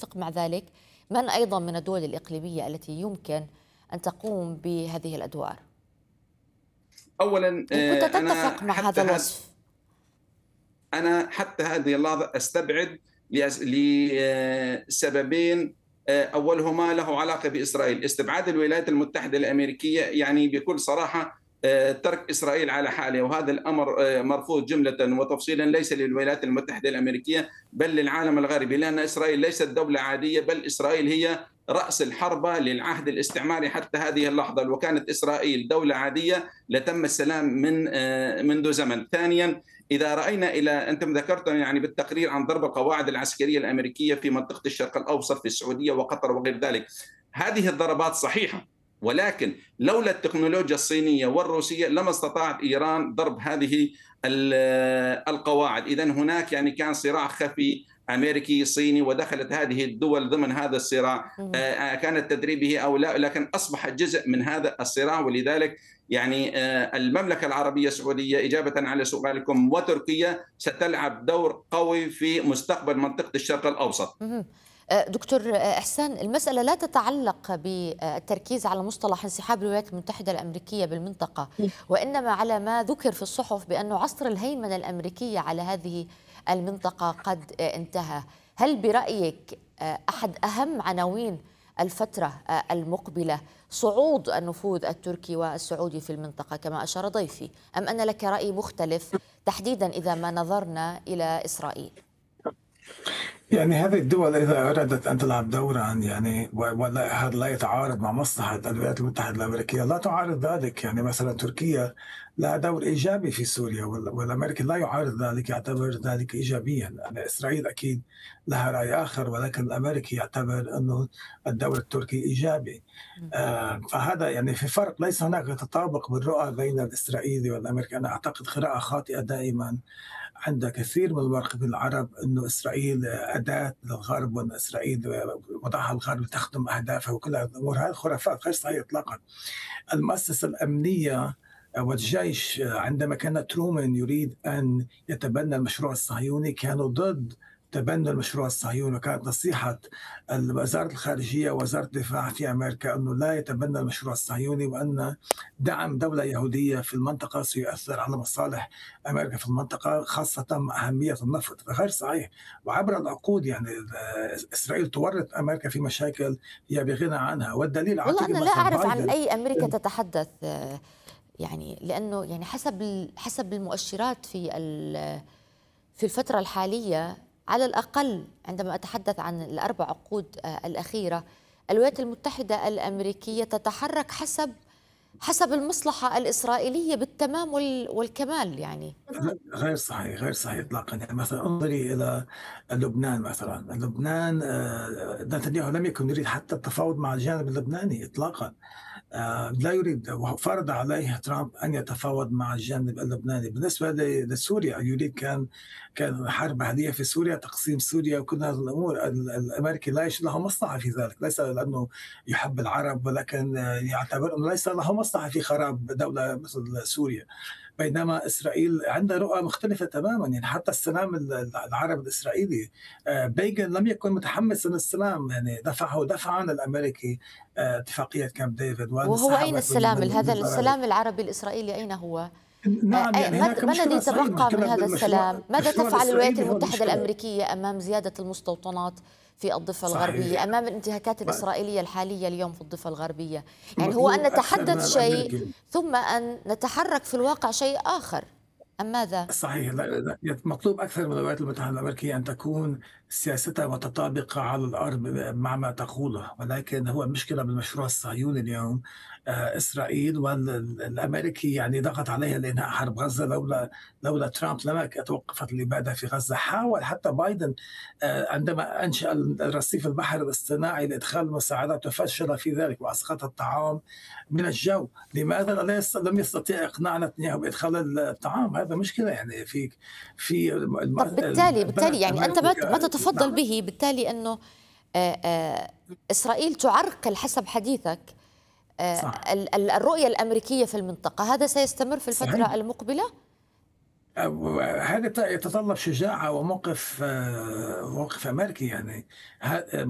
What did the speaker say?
تتفق مع ذلك؟ من أيضا من الدول الإقليمية التي يمكن أن تقوم بهذه الأدوار؟ اولا إن كنت انا تتفق مع هذا الوصف. حتى هذه اللحظه استبعد لسببين. اولهما له علاقه باسرائيل. استبعاد الولايات المتحده الامريكيه يعني بكل صراحه ترك اسرائيل على حالها، وهذا الامر مرفوض جمله وتفصيلا، ليس للولايات المتحده الامريكيه بل للعالم الغربي، لان اسرائيل ليست دوله عاديه، بل اسرائيل هي راس الحربه للعهد الاستعماري حتى هذه اللحظه. لو كانت اسرائيل دوله عاديه لتم السلام منذ زمن. ثانيا، إذا رأينا أنتم ذكرتم يعني بالتقرير عن ضرب القواعد العسكرية الأمريكية في منطقة الشرق الأوسط في السعودية وقطر وغير ذلك، هذه الضربات صحيحة، ولكن لولا التكنولوجيا الصينية والروسية لما استطاعت إيران ضرب هذه القواعد. إذن هناك يعني كان صراع خفي أمريكي صيني، ودخلت هذه الدول ضمن هذا الصراع. كان التدريب به أو لا، لكن أصبح جزء من هذا الصراع. ولذلك يعني المملكة العربية السعودية إجابة على سؤالكم وتركيا ستلعب دور قوي في مستقبل منطقة الشرق الأوسط. دكتور إحسان، المسألة لا تتعلق بالتركيز على مصطلح انسحاب الولايات المتحدة الأمريكية بالمنطقة، وإنما على ما ذكر في الصحف بأن عصر الهيمنة الأمريكية على هذه المنطقة قد انتهى. هل برأيك أحد أهم عناوين الفترة المقبلة صعود النفوذ التركي والسعودي في المنطقة كما أشار ضيفي، أم أن لك رأي مختلف تحديدا إذا ما نظرنا إلى إسرائيل؟ يعني هذه الدول إذا أرادت أن تلعب دورا يعني ولا هذا لا يتعارض مع مصلحة الولايات المتحدة الأمريكية لا تعارض ذلك. يعني مثلا تركيا لها دور إيجابي في سوريا والأمريكي لا يعارض ذلك، يعتبر ذلك إيجابيا. يعني إسرائيل أكيد لها رأي آخر، ولكن الأمريكي يعتبر أنه الدور التركي إيجابي. فهذا يعني في فرق، ليس هناك تطابق بالرؤى بين الإسرائيلي والأمريكي. أنا أعتقد قراءة خاطئة دائما عند كثير من المراقبين العرب أنه إسرائيل أداة للغرب، وأن إسرائيل وضعها الغرب لتخدم أهدافه، وكل هذه الأمور هذه خرافات غير صحيحة إطلاقا. المؤسسة الأمنية والجيش عندما كان ترومان يريد أن يتبنى المشروع الصهيوني كانوا ضد تبنى المشروع الصهيوني، وكانت نصيحة وزارة الخارجية ووزارة الدفاع في أمريكا أنه لا يتبنى المشروع الصهيوني، وأن دعم دولة يهودية في المنطقة سيؤثر على مصالح أمريكا في المنطقة، خاصة مع أهمية النفط. غير صحيح. وعبر العقود يعني إسرائيل تورط أمريكا في مشاكل هي بغنى عنها، والدليل والله أنا لا أعرف عن أي أمريكا تتحدث، يعني لأنه يعني حسب المؤشرات في الفترة الحالية على الأقل، عندما أتحدث عن الأربع عقود الأخيرة، الولايات المتحدة الأمريكية تتحرك حسب المصلحة الإسرائيلية بالتمام والكمال. يعني غير صحيح، غير صحيح إطلاقا. يعني مثلا انظري إلى لبنان. مثلا لبنان نتنياهو لم يكن يريد حتى التفاوض مع الجانب اللبناني إطلاقا. لا يريد، وفرض عليه ترامب أن يتفاوض مع الجانب اللبناني. بالنسبة لسوريا يريد كان حرب أهلية في سوريا، تقسيم سوريا وكل هذه الأمور. الأمريكي ليس له مصلحة في ذلك، ليس لأنه يحب العرب، ولكن يعتبر أنه ليس له مصلحة في خراب دولة مثل سوريا. بينما إسرائيل عندها رؤى مختلفة تماما. يعني حتى السلام العربي الإسرائيلي، بيغن لم يكن متحمسا للسلام، يعني دفعا الأمريكي اتفاقية كامب ديفيد. وهو أين السلام؟ هذا السلام العربي الإسرائيلي أين هو؟ نعم، يعني ما الذي تبقى من هذا السلام؟ ماذا تفعل الولايات المتحدة المشكلة. الأمريكية أمام زيادة المستوطنات في الضفة الغربية، أمام الانتهاكات الإسرائيلية الحالية اليوم في الضفة الغربية؟ يعني هو أن نتحدث شيء ثم أن نتحرك في الواقع شيء آخر، أم ماذا؟ صحيح. لا مطلوب أكثر من الولايات المتحدة الأمريكية أن تكون سياستها متطابقة على الأرض مع ما تقوله، ولكن هو المشكلة بالمشروع الصهيوني اليوم. إسرائيل والأمريكي يعني ضغط عليها لإنهاء حرب غزة. لولا ترامب لما توقفت الإبادة في غزة. حاول حتى بايدن عندما أنشأ الرصيف البحري الاصطناعي لإدخال المساعدات وفشل في ذلك وأسقط الطعام من الجو. لماذا لم يستطيع إقناع نتنياهو بإدخال الطعام؟ هذا مشكلة يعني في طب بالتالي يعني أنت ما تتفضل به، بالتالي أنه إسرائيل تعرقل حسب حديثك الرؤية الأمريكية في المنطقة. هذا سيستمر في الفترة صحيح. المقبلة؟ هذا يتطلب شجاعة وموقف أمريكي. يعني